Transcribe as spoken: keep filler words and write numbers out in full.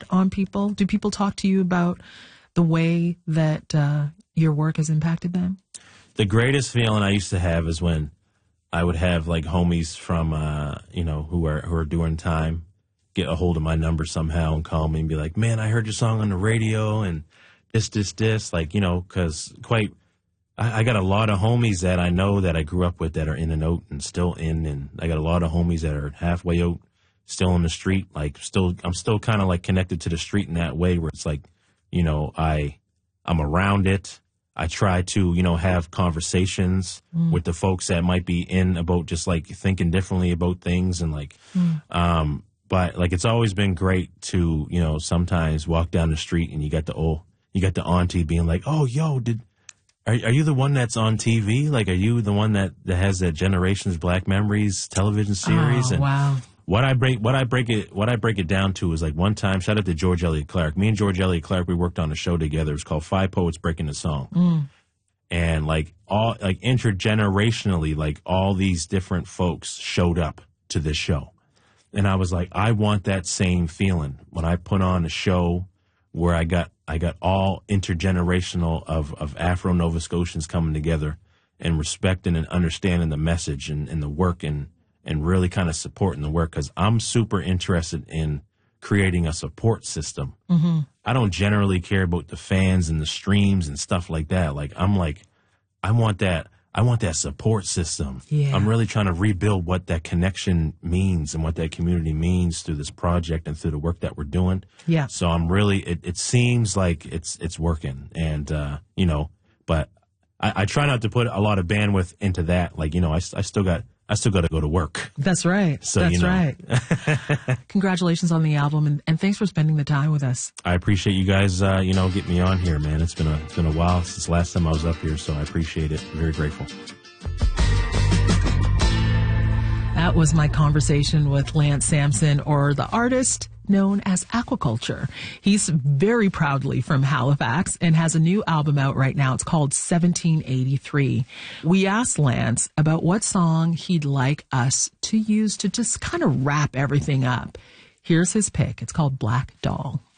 on people? Do people talk to you about the way that uh, your work has impacted them? The greatest feeling I used to have is when I would have like homies from, uh, you know, who are who are doing time get a hold of my number somehow and call me and be like, man, I heard your song on the radio and this, this, this, like, you know, because quite, I, I got a lot of homies that I know that I grew up with that are in and out and still in, and I got a lot of homies that are halfway out, still on the street, like still, I'm still kind of like connected to the street in that way where it's like, you know, I, I'm around it. I try to, you know, have conversations mm. with the folks that might be in about just like thinking differently about things and like, mm. um, but like it's always been great to, you know, sometimes walk down the street and you got the old, you got the auntie being like, oh, yo, did, are, are you the one that's on T V? Like, are you the one that, that has that Generations Black Memories television series? Oh, and wow. What I break, what I break it, what I break it down to is like one time, shout out to George Elliott Clark. Me and George Elliott Clark, we worked on a show together. It was called Five Poets Breaking the Song. Mm. And like all, like intergenerationally, like all these different folks showed up to this show. And I was like, I want that same feeling when I put on a show where I got, I got all intergenerational of, of Afro Nova Scotians coming together and respecting and understanding the message and, and the work and, and really kind of supporting the work, because I'm super interested in creating a support system. Mm-hmm. I don't generally care about the fans and the streams and stuff like that. Like, I'm like, I want that, I want that support system. Yeah. I'm really trying to rebuild what that connection means and what that community means through this project and through the work that we're doing. Yeah. So I'm really, it, it seems like it's, it's working. And, uh, you know, but I, I try not to put a lot of bandwidth into that. Like, you know, I, I still got, I still got to go to work. That's right. So, That's you know. right. Congratulations on the album, and, and thanks for spending the time with us. I appreciate you guys, uh, you know, getting me on here, man. It's been a it's been a while since the last time I was up here, so I appreciate it. I'm very grateful. That was my conversation with Lance Sampson, or the artist known as Aquaculture. He's very proudly from Halifax and has a new album out right now. It's called seventeen eighty-three. We asked Lance about what song he'd like us to use to just kind of wrap everything up. Here's his pick. It's called Black Doll.